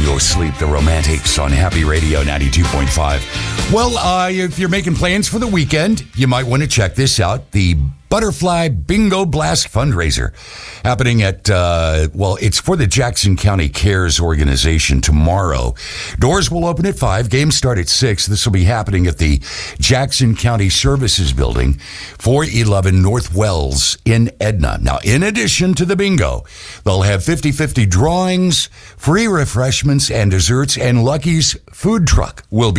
Go Sleep, the Romantics on Happy Radio 92.5. Well, if you're making plans for the weekend, you might want to check this out. The Butterfly Bingo Blast fundraiser happening at, it's for the Jackson County Cares organization tomorrow. Doors will open at 5. Games start at 6. This will be happening at the Jackson County Services Building, 411 North Wells in Edna. Now, in addition to the bingo, they'll have 50-50 drawings, free refreshments and desserts, and Lucky's food truck will be